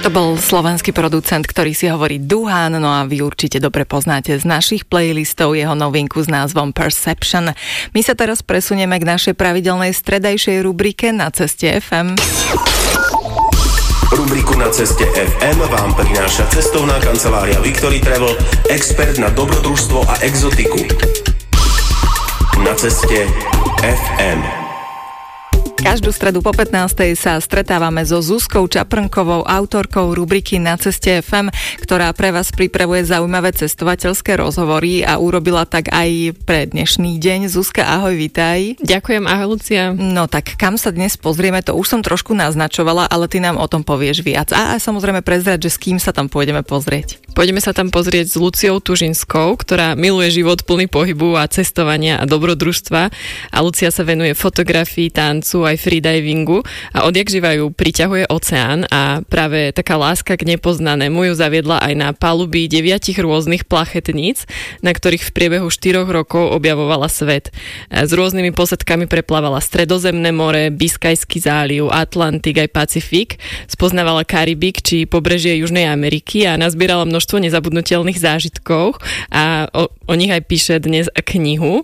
To bol slovenský producent, ktorý si hovorí Duhan, no a vy určite dobre poznáte z našich playlistov jeho novinku s názvom Perception. My sa teraz presunieme k našej pravidelnej stredajšej rubrike Na ceste FM. Rubriku Na ceste FM vám prináša cestovná kancelária Victory Travel, expert na dobrodružstvo a exotiku. Na ceste FM. Každú stredu po 15. sa stretávame so Zuzkou Čaprnkovou, autorkou rubriky Na ceste FM, ktorá pre vás pripravuje zaujímavé cestovateľské rozhovory a urobila tak aj pre dnešný deň. Zuzka, ahoj, vitaj. Ďakujem, ahoj Lucia. No tak kam sa dnes pozrieme, to už som trošku naznačovala, ale ty nám o tom povieš viac. A samozrejme prezrať, že s kým sa tam pôjdeme pozrieť. Pôjdeme sa tam pozrieť s Luciou Tužinskou, ktorá miluje život plný pohybu a cestovania a dobrodružstva. A Lucia sa venuje fotografii, tancu aj freedivingu a odjak živajú priťahuje oceán a práve taká láska k nepoznanému ju zaviedla aj na paluby 9 rôznych plachetníc, na ktorých v priebehu 4 rokov objavovala svet. S rôznymi posadkami preplávala Stredozemné more, Biskajský záliv, Atlantik aj Pacifik, spoznávala Karibik či pobrežie Južnej Ameriky a nazbierala množstvo nezabudnutelných zážitkov a o nich aj píše dnes knihu.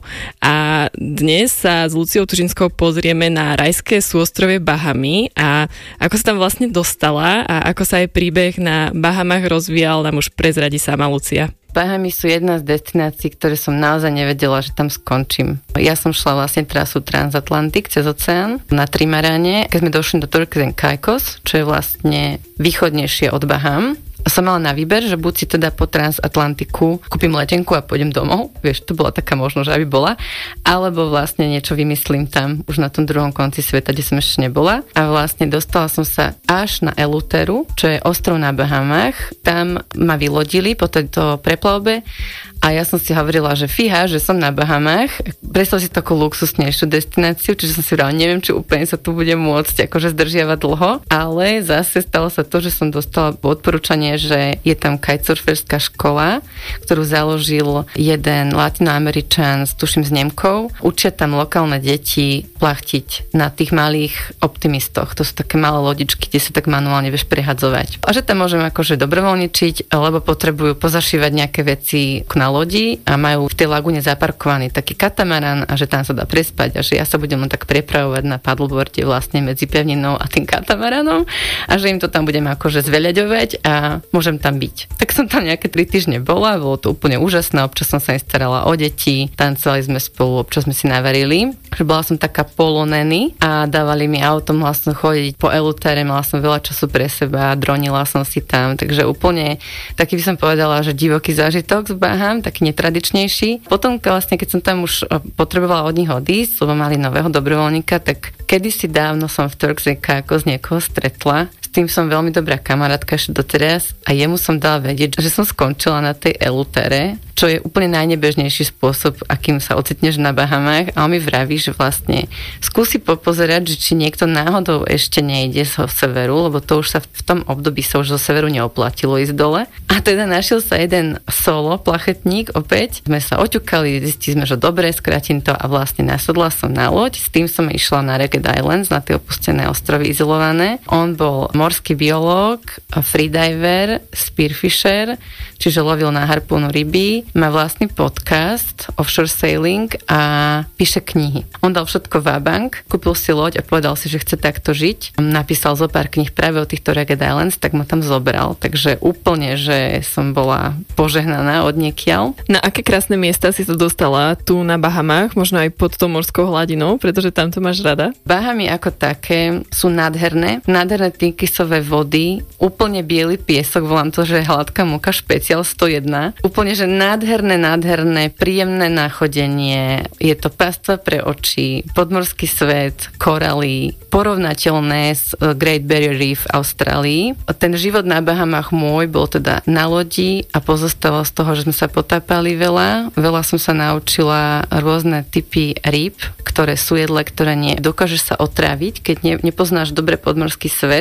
A dnes sa s Luciou Tužinskou pozrieme na rajské súostrovie Bahamy a ako sa tam vlastne dostala a ako sa jej príbeh na Bahamách rozvíjal, nám už prezradí sama Lucia. Bahamy sú jedna z destinácií, ktoré som naozaj nevedela, že tam skončím. Ja som šla vlastne trasu Transatlantik cez oceán na trimaráne, keď sme došli do Turks and Caicos, čo je vlastne východnejšie od Baham. Som mala na výber, že buď si teda po Transatlantiku kúpim letenku a pôjdem domov, vieš, to bola taká možnosť, aby bola, alebo vlastne niečo vymyslím tam, už na tom druhom konci sveta, kde som ešte nebola. A vlastne dostala som sa až na Eleuteru, čo je ostrov na Bahamách. Tam ma vylodili po tejto preplavbe a ja som si hovorila, že fíha, že som na Bahamách. Predstav si takú luxusnejšiu destináciu, čiže som si hovorila, neviem, či úplne sa tu budem môcť akože zdržiavať dlho, ale zase stalo sa to, že som dostala odporúčanie, že je tam kitesurferská škola, ktorú založil jeden Latinoameričan, tuším s Nemkou. Učia tam lokálne deti plachtiť na tých malých optimistoch. To sú také malé lodičky, kde sa tak manuálne vieš prehadzovať. A že tam môžem akože dobrovoľničiť, lebo potrebujú pozašívať nejaké veci na lodi a majú v tej lagune zaparkovaný taký katamaran a že tam sa dá prespať a že ja sa budem len tak prepravovať na paddleboarde vlastne medzi pevninou a tým katamaranom a že im to tam budem akože zveľaďovať a môžem tam byť. Tak som tam nejaké 3 týždne bola, bolo to úplne úžasné, občas som sa im starala o deti, tancovali sme spolu, občas sme si navarili. Bola som taká poloneny a dávali mi autom vlastne chodiť po Eleutere, mala som veľa času pre seba, dronila som si tam, takže úplne taký by som povedala, že divoký zážitok z Baham, taký netradičnejší. Potom vlastne, keď som tam už potrebovala od nich odísť, lebo mali nového dobrovoľníka, tak kedysi dávno som v Turks and Caicos niekoho stretla. S tým som veľmi dobrá kamarátka ešte doteraz a jemu som dala vedieť, že som skončila na tej Eleutere, čo je úplne najnebežnejší spôsob, akým sa ocitneš na Bahamách a on mi vraví, že vlastne skúsi popozerať, že či niekto náhodou ešte nejde zo severu, lebo to už sa v tom období sa už zo severu neoplatilo ísť dole. A teda našiel sa jeden solo plachetník opäť. Sme sa oťukali, zistili sme, že dobre, skrátim to a vlastne nasadla som na loď. S tým som išla na Ragged Islands, na tie opustené ostrovy izolované. On bol morský biológ, freediver, spearfisher, čiže lovil na harpúnu ryby, má vlastný podcast Offshore Sailing a píše knihy. On dal všetko vabank, kúpil si loď a povedal si, že chce takto žiť. Napísal zo pár kníh práve o týchto Ragged Islands, tak ma tam zobral. Takže úplne, že som bola požehnaná od niekiaľ. Na aké krásne miesta si sa dostala tu na Bahamách, možno aj pod tou morskou hladinou, pretože tam to máš rada? Bahamy ako také sú nádherné tykysové vody, úplne biely piesok, volám to, že hladká múka špeciál 101. Úplne, že nádherné, príjemné náchodenie. Je to pastva pre oči, podmorský svet, koraly, porovnateľné s Great Barrier Reef v Austrálii. Ten život na Bahamách môj bol teda na lodi a pozostával z toho, že sme sa potápali veľa. Veľa som sa naučila rôzne typy rýb, ktoré sú jedle, ktoré dokážeš sa otráviť, keď nepoznáš dobre podmorský svet, čo som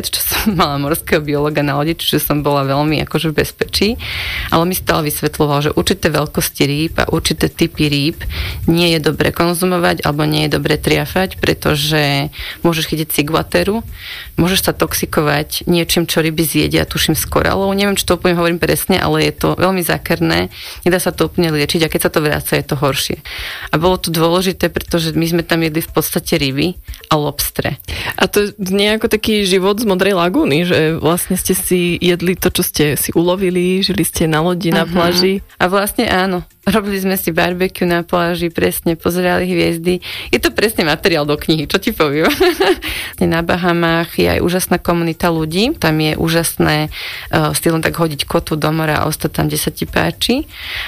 mala morského biologa na lodi, čiže som bola veľmi akože v bezpečí, ale mi stále vysvetľoval, že určité veľkosti rýb a určité typy rýb nie je dobre konzumovať alebo nie je dobre triafať, pretože môžeš chytiť ciguateru, môžeš sa toxikovať niečím, čo ryby zjedia, tuším z korálov, neviem, či to úplne hovorím presne, ale je to veľmi zákerné, nedá sa to úplne liečiť a keď sa to vráca, je to horšie. A bolo to dôležité, pretože my sme tam jedli v podstate ryby a lobstre. A to nie ako taký život z Modrej lagúny, že vlastne ste si jedli to, čo ste si ulovili, žili ste na lodi, na pláži. A vlastne áno. Robili sme si barbecue na pláži, presne, pozerali hviezdy. Je to presne materiál do knihy, čo ti poviem. Na Bahamách je aj úžasná komunita ľudí. Tam je úžasné si len tak hodiť kotu do mora a ostať tam, kde sa ti páči.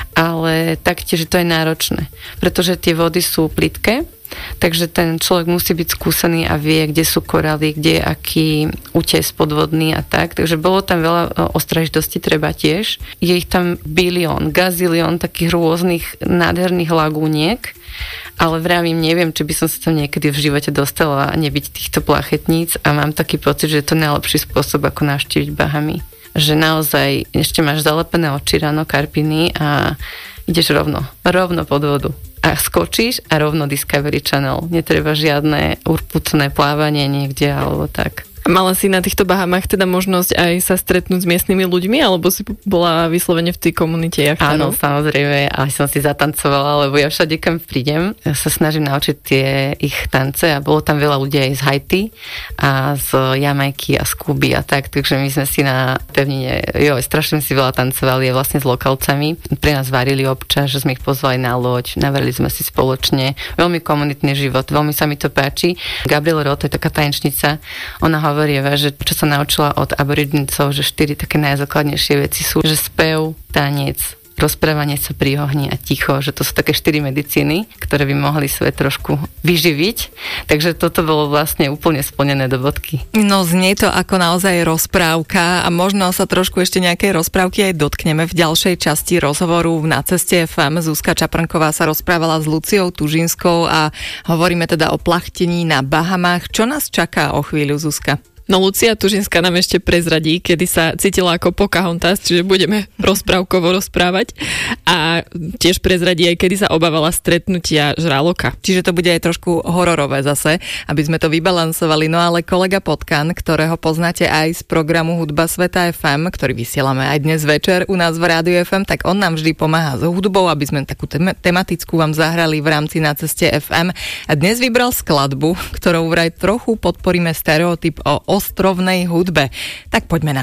Ale taktiež to je náročné, pretože tie vody sú plitké. Takže ten človek musí byť skúsený a vie, kde sú korály, kde je aký útes podvodný a tak. Takže bolo tam veľa ostražitosti treba tiež. Je ich tam bilión, gazilión takých rôznych nádherných lagúniek, ale vravím, neviem, či by som sa tam niekedy v živote dostala a nebyť týchto plachetníc a mám taký pocit, že je to najlepší spôsob, ako navštíviť Bahamy. Že naozaj ešte máš zalepené oči ráno, karpiny a ideš rovno pod vodu. A skočíš a rovno Discovery Channel. Netreba žiadne urputné plávanie niekde alebo tak. Mala si na týchto Bahamách teda možnosť aj sa stretnúť s miestnymi ľuďmi, alebo si bola vyslovene v tej komunite jachtárov? Áno, samozrejme, aj som si zatancovala, lebo ja všade, kam prídem, sa snažím naučiť tie ich tance a bolo tam veľa ľudí aj z Haiti a z Jamajky a z Kuby a tak, takže my sme si na pevnine, strašne si veľa tancovali vlastne s lokalcami. Pre nás varili občas, že sme ich pozvali na loď, navarili sme si spoločne. Veľmi komunitný život, veľmi sa mi to páči. Gabriela Roth je taká tanečnica, ona hovorieva, že čo sa naučila od aborigincov, že 4 také najzákladnejšie veci sú, že spev, tanec, rozprávanie sa pri ohni a ticho, že to sú také 4 medicíny, ktoré by mohli svet trošku vyživiť. Takže toto bolo vlastne úplne splnené do bodky. No znie to ako naozaj rozprávka a možno sa trošku ešte nejakej rozprávky aj dotkneme v ďalšej časti rozhovoru Na ceste FM. Zuzka Čaprnková sa rozprávala s Luciou Tužinskou a hovoríme teda o plachtení na Bahamách. Čo nás čaká o chvíľu, Zuzka? No Lucia Tužinská nám ešte prezradí, kedy sa cítila ako Pocahontas, čiže budeme rozprávkovo rozprávať a tiež prezradí aj, kedy sa obávala stretnutia žraloka. Čiže to bude aj trošku hororové zase, aby sme to vybalansovali. No ale kolega Potkan, ktorého poznáte aj z programu Hudba Sveta FM, ktorý vysielame aj dnes večer u nás v Rádiu FM, tak on nám vždy pomáha s hudbou, aby sme takú tematickú vám zahrali v rámci Na ceste FM. A dnes vybral skladbu, ktorou vraj trochu podporíme stereotyp o ostrovnej hudbe. Tak poďme na